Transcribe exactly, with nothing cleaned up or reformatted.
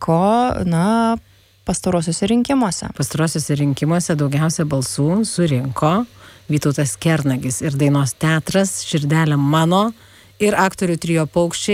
pavyko, na, pastarosiuose rinkimuose. Pastarosiuose rinkimuose daugiausia balsų surinko Vytautas Kernagis ir dainos teatras Širdelė mano ir aktorių trio Paukščiai